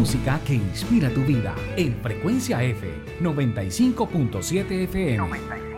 música que inspira tu vida en Frecuencia F 95.7 FM.